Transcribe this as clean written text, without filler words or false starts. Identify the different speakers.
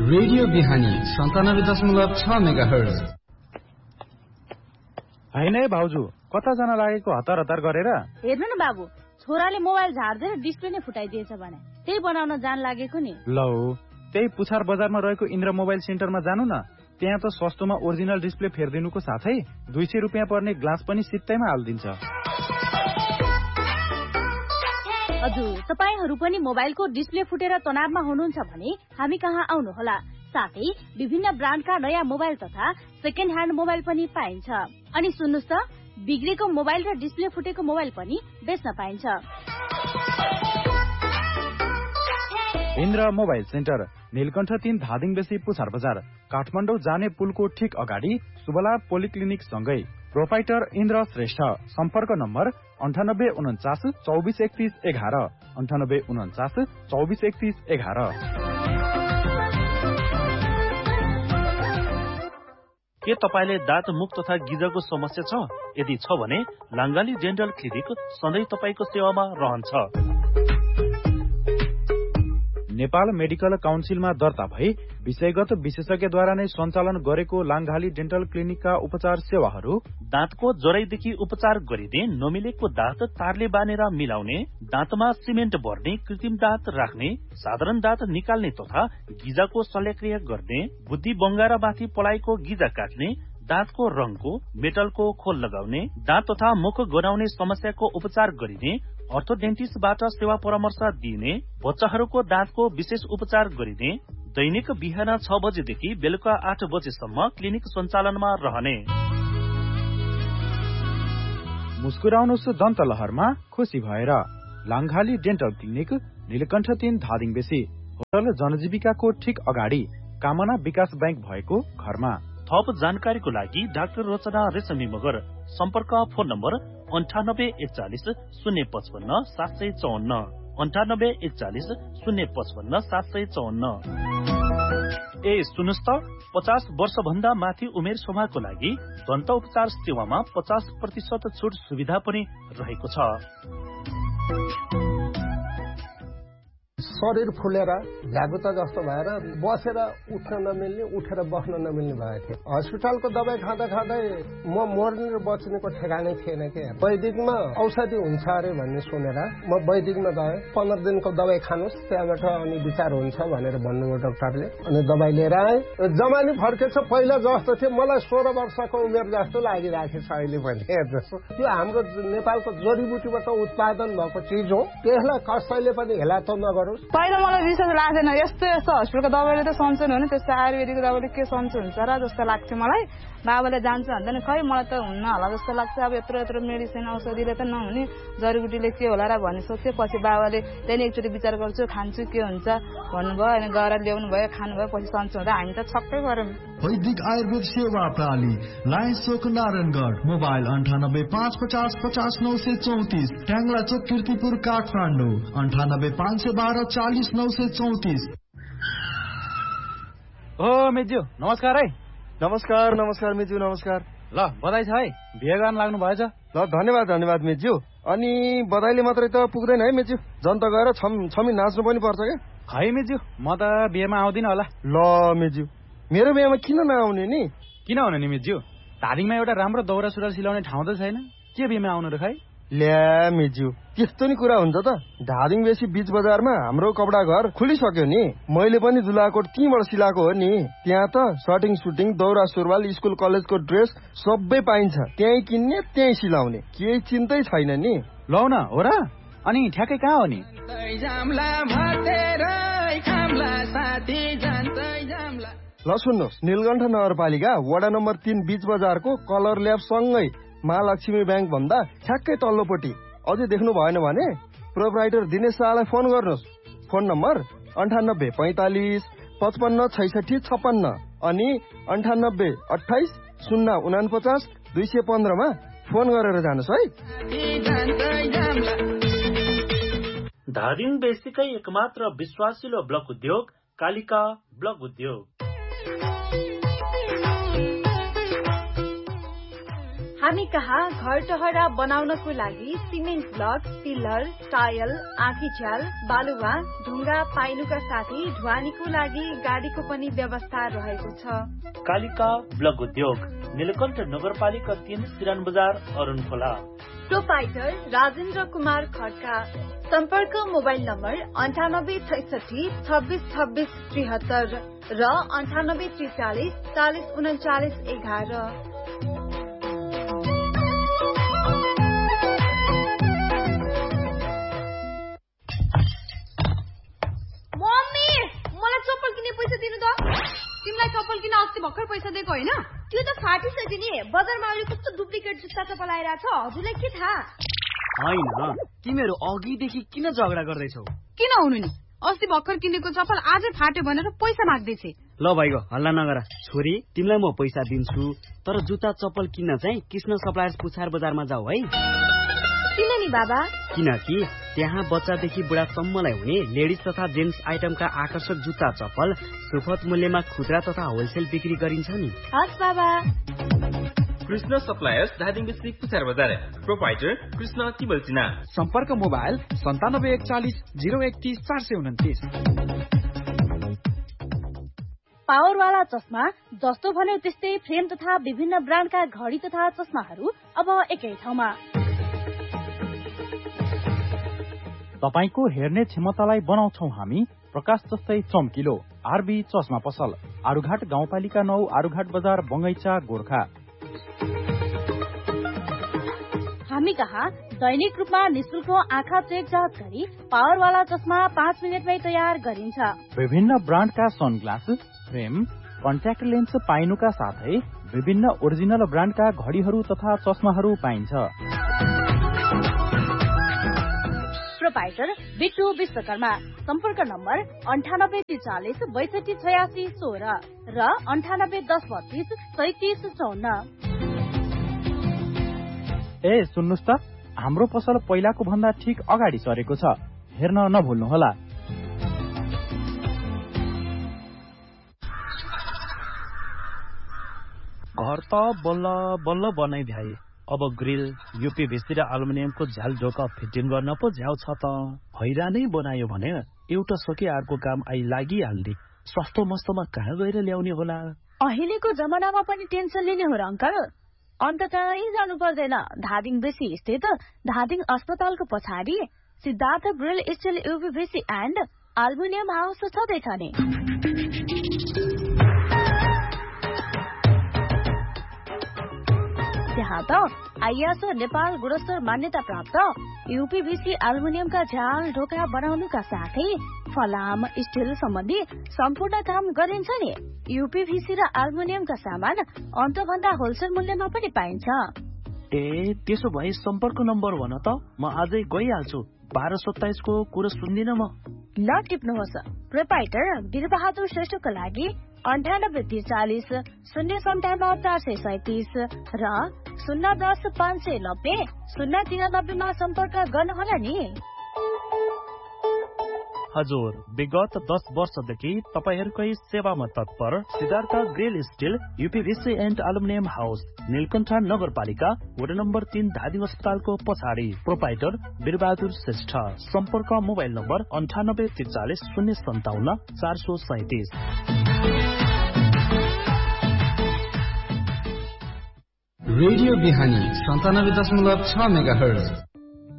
Speaker 1: Radio बिहानी 97.6 megahertz.
Speaker 2: होइन है भाउजू, कता जान लागेको हतार हतार गरेर?
Speaker 3: हेर्नु न बाबु, छोराले मोबाइल झार्दै डिस्प्ले नै फुटाइदिएछ भने त्यही बनाउन जान लागेको नि।
Speaker 2: लौ, त्यही पुछार बजारमा रहेको इन्द्र मोबाइल सेन्टरमा जानु न। त्यहाँ त सस्तोमा ओरिजिनल डिस्प्ले फेर्दिनुको साथै 200 रुपियाँ पर्ने ग्लास पनि सित्तैमा हालिदिन्छ।
Speaker 3: हजुर, तपाईहरू पनि मोबाइलको डिस्प्ले फुटेर तनावमा हुनुहुन्छ भने हामी कहाँ आउनुहोला। साथै विभिन्न ब्रान्डका नयाँ मोबाइल तथा सेकेन्ड ह्यान्ड मोबाइल पनि पाइन्छ। अनि सुन्नुस् त, बिग्रेको मोबाइल र डिस्प्ले फुटेको मोबाइल पनि बेच्न पाइन्छ।
Speaker 2: इन्द्र मोबाइल सेन्टर, नीलकण्ठ 3 धादिङ बेसी पुछार बजार, काठमाडौँ जाने पुलको ठिक अगाडि सुबला पोलिक्लिनिक सँगै। प्रोपाइटर इन्द्र श्रेष्ठ। सम्पर्क नम्बर 9849 24 31 11, 9849 24 31 11।
Speaker 4: के तपाईले दाँत मुख तथा गिजको समस्या छ? यदि छ भने लाङ्गाली डेन्टल क्लिनिक सधैँ तपाईको सेवामा रहन्छ।
Speaker 2: नेपाल मेडिकल काउन्सिलमा दर्ता भई विषयगत विशेषज्ञद्वारा नै सञ्चालन गरेको लाङ्गाली डेन्टल क्लिनिकका उपचार सेवाहरू:
Speaker 4: दाँतको जराइदेखि उपचार गरिने, नमिलेको दाँत तारले बानेर मिलाउने, दाँतमा सिमेन्ट भर्ने, कृत्रिम दाँत राख्ने, साधारण दाँत निकाल्ने तथा गिजाको शल्यक्रिया गर्ने, बुद्धि बङ्गारा माथि पलाएको गिजा काट्ने, दाँतको रङको, मेटलको खोल लगाउने, दाँत तथा मुख गनाउने समस्याको उपचार गरिने, अर्थोडेन्टिस्टबाट सेवा परामर्श दिइने, बच्चाहरूको दाँतको विशेष उपचार गरिने, दैनिक बिहान 6 बजेदेखि बेलुका 8 बजेसम्म क्लिनिक सञ्चालनमा रहने।
Speaker 2: मुस्कुराउनुस् दन्त लहरमा खुसी भएर। लाङ्गाली डेन्टल क्लिनिक, नीलकण्ठ 3 धादिङ बेसी, होटल जनजीविकाको ठिक अगाडि, कामना विकास बैंक भएको घरमा।
Speaker 4: थप जानकारीको लागि डाक्टर रचना रेशमी मगर। सम्पर्क फोन नम्बर 9841 055 754, 9841 055 754। ए सुन्नुस् त, 50 वर्ष भन्दा माथि उमेर समूहको लागि दन्त उपचार सेवामा 50% छुट सुविधा पनि रहेको छ।
Speaker 5: शरीर फुलेर झ्यागुता जस्तो भएर बसेर उठ्न नमिल्ने, उठेर बस्न नमिल्ने भएको थियो। हस्पिटलको दबाई खाँदा खाँदै म मर्ने र बच्नेको ठेगानै थिएन के। वैदिकमा औषधि हुन्छ अरे भन्ने सुनेर म वैदिकमा गएँ। 15 दिनको दबाई खानुहोस्, त्यहाँबाट अनि विचार हुन्छ भनेर भन्नुभयो डाक्टरले। अनि दबाई लिएर आएँ। जमानी फर्केछ, पहिला जस्तो थियो मलाई 16 वर्षको उमेर जस्तो लागिरहेको छ अहिले पनि। जस्तो त्यो हाम्रो नेपालको जडीबुटीबाट उत्पादन भएको चिज हो, त्यसलाई कसैले पनि हेलातो नगरोस्।
Speaker 6: पहिला मलाई विश्वास लाग्दैन, यस्तो हस्पिटलको दबाईले त सन्चो हुने, त्यस्तो आयुर्वेदिक दबाईले के सन्चो हुन्छ र जस्तो लाग्थ्यो मलाई। बाबाले जान्छ भन्दैन, खै मलाई त हुन्न होला जस्तो लाग्छ। अब यत्रो मेडिसिन औषधिले त नहुने, जडीबुटीले के होला र भन्ने सोच्थ्यो। पछि बाबाले त्यहाँदेखि एकचोटि विचार गर्छु, खान्छु के हुन्छ भन्नुभयो। अनि गएर ल्याउनु भयो, खानुभयो, पछि सन्चो हुँदा हामी त छक्कै गर्यौँ।
Speaker 7: वैदिक आयुर्वेद सेवा प्रणाली, लायन्स चोक नारायणगढ, मोबाइल 98 550 50 934, ट्याङ्ला चोक कीर्तिपुर काठमाडौँ, 98 512 40 934।
Speaker 2: ओ मेज्यू, नमस्कार है।
Speaker 8: नमस्कार मेज्यू, नमस्कार।
Speaker 2: ल, बधाई छ है, बिहे गर्न लाग्नु भएछ।
Speaker 8: ल, धन्यवाद मेज्यू। अनि बधाईले मात्रै त पुग्दैन है मेज्यू, जन्त गएर छमी नाच्नु पनि पर्छ क्या।
Speaker 2: खै मेज्यू, म त बिहेमा आउँदिन होला।
Speaker 8: ल मेज्यू, मेरो बिहेमा किन नआउने नि?
Speaker 2: किन आउने नि मेज्यू, धादिङमा एउटा राम्रो दौरा सुरुवाल सिलाउने ठाउँ त छैन, के बिहेमा आउनु र खै?
Speaker 8: ल्या मेज्यू, त्यस्तो नि कुरा हुन्छ त। धादिङ बेसी बीच बजारमा हाम्रो कपडा घर खुलिसक्यो नि। मैले पनि दुलाकोट त्यहीँबाट सिलाएको हो नि। त्यहाँ त सर्टिङ सुटिङ, दौरा सुरुवाल, स्कुल कलेजको ड्रेस सबै पाइन्छ। त्यहीँ किन्ने, त्यहीँ सिलाउने, केही चिन्तै छैन नि।
Speaker 2: लौ न, हो र? अनि ठ्याक्कै कहाँ हो नि?
Speaker 8: ल सुन्नुहोस्, नीलकण्ठ नगरपालिका वडा नम्बर 3 बीच बजारको कलर ल्याब सँगै महालक्ष्मी ब्याङ्क भन्दा ठ्याक्कै तल्लोपट्टि। अझै देख्नु भएन भने प्रोपराइटर दिनेश शाहलाई फोन गर्नुहोस्। फोन नम्बर 98 45 55 66 56 अनि 98 28 049 215 मा फोन गरेर जानुहोस् है।
Speaker 4: धादिङ बेसीकै एकमात्र विश्वासिलो ब्लक उद्योग कालिका ब्लक उद्योग।
Speaker 3: हामी कहाँ घर टहरा बनाउनको लागि सिमेन्ट ब्लक, पिलर, टायल, आँखीझ्याल, बालुवा, ढुङ्गा पाइनुका साथै ढुवानीको लागि गाडीको पनि व्यवस्था रहेको छ।
Speaker 4: कालिका ब्लक उद्योग, नीलकण्ठ नगरपालिका 3, सिरान बजार, अरुण खोला।
Speaker 3: प्रोपाइटर राजेन्द्र कुमार खड्का। सम्पर्क मोबाइल नम्बर 9866 26 26 73 र 9843 40 39 11।
Speaker 6: पैसा दिनु त। तिमीलाई चप्पल किन अस्ति भर्खर पैसा दिएको होइन?
Speaker 3: त्यो त फाटिसक्यो नि। बजारमा अहिले कस्तो डुप्लिकेट जुत्ता चप्पल आइरहेछ, हजुरलाई के थाहा?
Speaker 1: होइन, तिमीहरू अघिदेखि किन झगडा गर्दैछौ?
Speaker 6: किन हुनु नि, अस्ति भर्खर किनेको चप्पल आजै फाट्यो भनेर पैसा माग्दैछे।
Speaker 1: ल भाइको हल्ला नगर। छोरी, तिमीलाई म पैसा दिन्छु, तर जुत्ता चप्पल किन्न चाहिँ कृष्ण सप्लायर्स पुछार बजारमा जाऊ है।
Speaker 3: किन नि बाबा?
Speaker 1: किनकि त्यहाँ बच्चादेखि बुढासम्मलाई हुने लेडिज तथा जेन्ट्स आइटमका आकर्षक जुत्ता चप्पल सुपथ मूल्यमा खुद्रा तथा होलसेल बिक्री गरिन्छ नि।
Speaker 3: हस् बाबा।
Speaker 9: कृष्ण सप्लायर्स धादिङ डिस्ट्रिक्ट पुछार बजार। प्रोपाइटर कृष्ण तिमल सिन्हा।
Speaker 2: सम्पर्क मोबाइल 9741 031 429।
Speaker 3: पावरवाला चस्मा जस्तो भन्यो त्यस्तै फ्रेम तथा विभिन्न ब्रान्डका घडी तथा चस्माहरू अब एकै ठाउँमा।
Speaker 2: तपाईको हेर्ने क्षमतालाई बनाउँछौ हामी प्रकाश जस्तै चम्किलो। आरबी चस्मा पसल, आरुघाट गाउँपालिका 9, आरुघाट बजार, बङ्गैचा, गोर्खा।
Speaker 3: हामी कहाँ दैनिक रूपमा निशुल्क आँखा चेक जाँच गरी पावरवाला चस्मा 5 मिनटमै तयार गरिन्छ।
Speaker 2: विभिन्न ब्रान्डका सनग्लास, फ्रेम, कन्ट्याक्ट लेन्स पाइनुका साथै विभिन्न ओरिजिनल ब्रान्डका घडीहरू तथा चस्माहरू पाइन्छ।
Speaker 3: प्रोपाइटर बिट्टु विश्वकर्मा। सम्पर्क नम्बर 9843 62 86 16 र 9810 32 37 54।
Speaker 2: ए सुन्नुस् त, हाम्रो पसल पहिलाको भन्दा ठिक अगाडि सरेको छ, हेर्न नभुल्नुहोला।
Speaker 4: घर त बल्ल बल्ल बनाइ भ्याए, अब ग्रिल, यूपीभीसी र एल्युमिनियमको झ्याल ढोका फिटिङ गर्न पो झ्याउ छ त। हैरानै बनायो भने एउटा सके अर्को काम आइ लागिहाल्ने। सस्तो मस्तोमा कहाँ गएर ल्याउने होला?
Speaker 3: अहिलेको जमानामा पनि टेन्सन लिने हो र अंकल? अन्त कहीँ जानु पर्दैन। धादिङ बेसी स्थित धादिङ अस्पतालको पछाडि Siddhartha grill still यूपीभीसी and aluminium house छँदैछ नि। त्यहाँ त आइएसओ नेपाल गुणस्तर मान्यता प्राप्त यूपीभीसी एल्युमिनियमका झ्याल ढोका बनाउनुका साथै फलाम, स्टिल सम्बन्धी सम्पूर्ण काम गरिन्छ नि। यूपीभीसी र एल्युमिनियमका सामान अन्तभन्दा होलसेल मूल्यमा पनि पाइन्छ।
Speaker 4: ए त्यसो भए सम्पर्क नम्बर भन त, म आजै गइहाल्छु। 1227 को कुरो सुन्दिन म।
Speaker 3: ल टिप्नुहोस्। प्रोपाइटर वीरबहादुर श्रेष्ठको लागि 9843 057 437 र 010 590 093 मा सम्पर्क गर्नुहोला नि।
Speaker 4: हजुर, विगत 10 वर्षदेखि तपाईहरूकै सेवामा तत्पर Siddhartha grill still यूपीभीसी and aluminium house, Neelkanth नगरपालिका, वडा नम्बर 3, धादिङ अस्पतालको पछाडि। प्रोपाइटर वीरबहादुर श्रेष्ठ। सम्पर्क मोबाइल नम्बर 9843 057 437।
Speaker 1: रेडियो बिहानी 97.6 मेगाहर्ज।